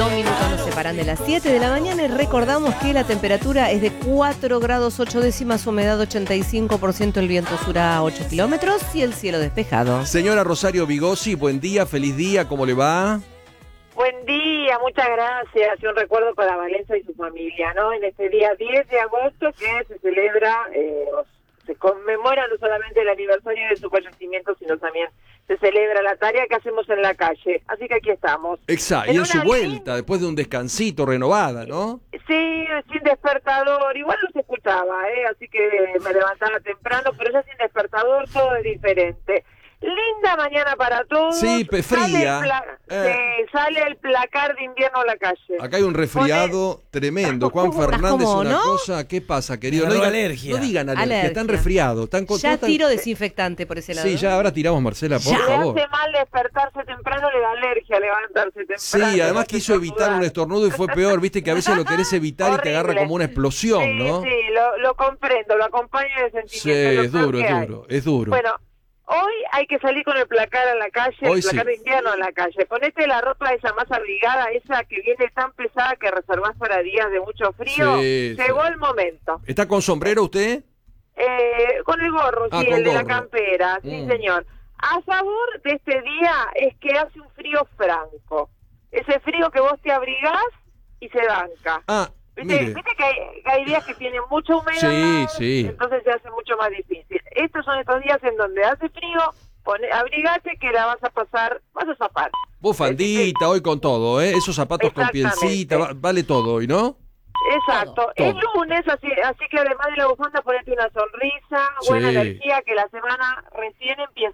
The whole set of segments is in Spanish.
2 minutos nos separan de las 7 de la mañana y recordamos que la temperatura es de 4 grados 8 décimas, humedad 85%, el viento sur a 8 kilómetros y el cielo despejado. Señora Rosario Vigosi, buen día, feliz día, ¿cómo le va? Buen día, muchas gracias. Y un recuerdo para Valenza y su familia, ¿no? En este día 10 de agosto que se celebra, se conmemora no solamente el aniversario de su fallecimiento, sino también se celebra la tarea que hacemos en la calle. Así que aquí estamos. Exacto, y en su vuelta, después de un descansito, renovada, ¿no? Sí, sin despertador. Igual no se escuchaba, así que me levantaba temprano, pero ya sin despertador todo es diferente. Linda mañana para todos. Sí, fría. Sale el placar de invierno a la calle. Acá hay un resfriado tremendo. Juan Fernández, ¿Cómo, una no? cosa. ¿Qué pasa, querido? No digan alergia. No digan alergia, están resfriados. Ya tiro desinfectante por ese lado. Sí, ya ahora tiramos, Marcela, por Le favor. hace mal despertarse temprano, le da alergia levantarse temprano. Sí, además quiso evitar un estornudo y fue peor. Viste que a veces lo querés evitar y te agarra como una explosión, sí, ¿no? Sí, lo comprendo, lo acompaño de sentimiento. Sí, es duro, es duro. Bueno, hoy hay que salir con el placar a la calle, Hoy el placar de invierno a la calle. Ponete la ropa esa más abrigada, esa que viene tan pesada que reservás para días de mucho frío. Sí, Llegó sí. el momento. ¿Está con sombrero usted? Con el gorro, Ah, sí, con el de la gorro. campera, sí señor. A favor de este día es que hace un frío franco. Ese frío que vos te abrigás y se banca. Ah, mire. ¿Viste que hay días que tienen mucha humedad? Sí. Entonces se hace mucho más difícil. Estos son estos días en donde hace frío, abrigate que la vas a pasar, vas a zafar. Bufandita, hoy con todo, ¿eh? Esos zapatos con Exactamente. pielcita, vale todo hoy, ¿no? Exacto. Todo. Es lunes, así que además de la bufanda ponete una sonrisa, buena Sí. energía, que la semana recién empieza.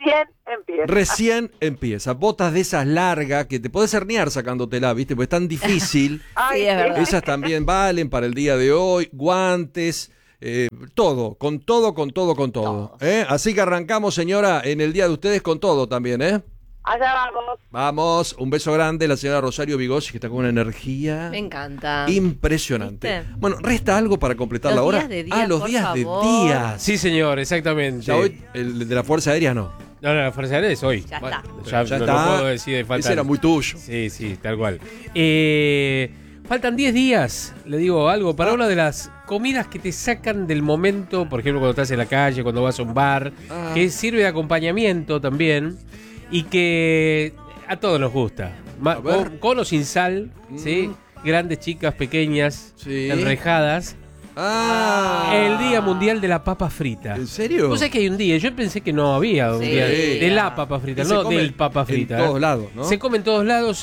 Recién empieza. Botas de esas largas que te podés herniar sacándotela, ¿viste? Porque es tan difícil. Ay, Sí, es verdad. Esas también valen para el día de hoy. Guantes, todo, con todo. Así que arrancamos, señora, en el día de ustedes con todo también, ¿eh? Allá vamos. Vamos, un beso grande, la señora Rosario Vigosi, que está con una energía Me encanta. impresionante. ¿Viste? Bueno, ¿resta algo para completar Los la hora? días de día, los por días favor. de día. Sí, señor, exactamente. Ya hoy, el de la Fuerza Aérea no. No, la Fuerza Aérea es hoy. Ya está. Ya Ya no está. puedo decir de falta. Ese era muy tuyo. Sí, tal cual. Faltan 10 días, le digo algo, para una de las comidas que te sacan del momento, por ejemplo, cuando estás en la calle, cuando vas a un bar, que sirve de acompañamiento también, y que a todos nos gusta. A ver. Con o sin sal, ¿sí? Grandes, chicas, pequeñas, Sí. enrejadas. El Día Mundial de la Papa Frita. ¿En serio? Vos sabés que hay un día, yo pensé que no había un Sí. día de la papa frita, Que se no come del papa frita. en todos lados, ¿no? Se come en todos lados.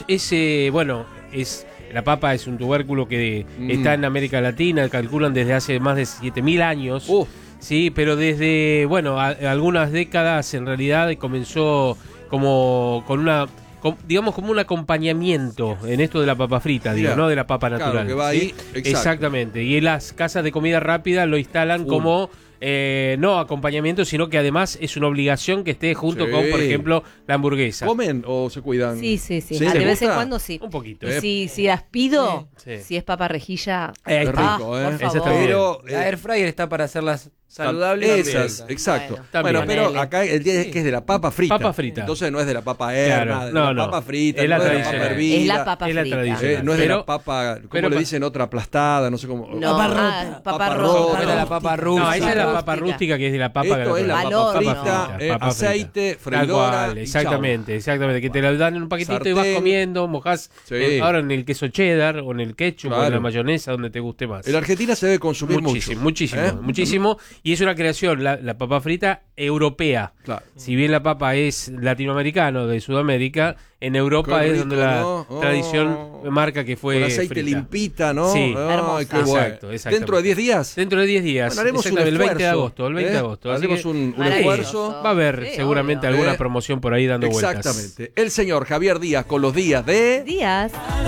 La papa es un tubérculo que está en América Latina, calculan desde hace más de 7000 años. Sí, pero desde, algunas décadas en realidad comenzó como con una... digamos como un acompañamiento en esto de la papa frita, Mirá, no de la papa natural. claro, que va ahí, ¿sí? exacto. Exactamente. Y en las casas de comida rápida lo instalan como no acompañamiento, sino que además es una obligación que esté junto Sí. con, por ejemplo, la hamburguesa. ¿Comen o se cuidan? Sí. ¿Sí? De ¿Te vez en gusta? cuando sí. Un poquito. Y si las pido, Sí. si es papa rejilla, Es rico, ¿eh? por Esa está favor. bien. Pero La air fryer está para hacerlas saludables. Esas, exacto. Bueno, también. Bueno, pero Ponele. acá el día es que es de la papa frita. Papa frita. Entonces no es de la papa Claro, nada, de no, la no. papa frita, Es la no es de la papa tradicional. hervida. Es la papa Es la frita. tradicional. No es de Pero- la papa, ¿cómo pero le pa- dicen? Otra aplastada, no sé cómo. No, Papa rota. papa Papa rota. rota. Era la papa rusa. No, esa es la papa Rústica. rústica, que es de la papa. Esto es la Al papa horno. frita, Papa frita. aceite, Tal freidora. cual, y exactamente, que te lo dan en un paquetito y vas Sartén. comiendo, mojás Sí. ahora en el queso cheddar o en el ketchup o en Claro. la mayonesa, donde te guste más. chau. En Argentina se debe consumir Muchísimo, mucho. muchísimo. Y es una creación, la papa frita europea. Claro. Si bien la papa es latinoamericano, de Sudamérica, en Europa Qué es rico, donde la ¿no? tradición marca que fue Con aceite frita. limpita, ¿no? Sí. Ay, Hermosa. qué bueno. Exactamente. ¿Dentro de 10 días? Dentro de 10 días. Bueno, haremos un Exactamente, esfuerzo. el 20 de agosto. El 20 de agosto. Así Haremos que un Maravilloso. esfuerzo. va a haber Sí, seguramente obvio. alguna promoción por ahí dando vueltas. Exactamente. El señor Javier Díaz con los días de... Días.